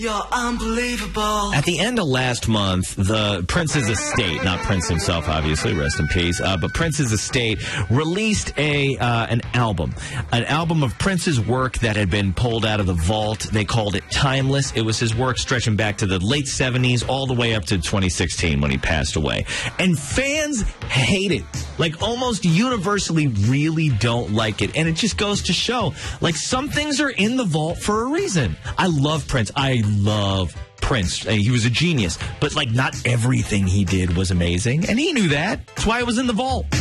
You're unbelievable. At the end of last month, the Prince's estate, not Prince himself, obviously, rest in peace, but Prince's estate released an album of Prince's work that had been pulled out of the vault. They called it Timeless. It was his work stretching back to the late 70s all the way up to 2016 when he passed away. And fans hate it. Like, almost universally really don't like it. And it just goes to show, like, some things are in the vault for a reason. I love Prince. I love Prince. He was a genius. But, like, not everything he did was amazing. And he knew that. That's why it was in the vault.